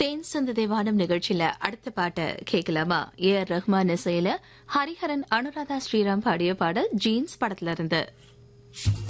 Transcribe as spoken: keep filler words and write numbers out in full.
தேன் சந்த தேவானம் நிகழ்ச்சியில அடுத்த பாட்டை கேட்கலாமா? ஏ ஆர் ரஹ்மான் இசையில ஹரிஹரன் அனுராதா ஸ்ரீராம் பாடிய பாடல் ஜீன்ஸ் படத்துல இருந்து.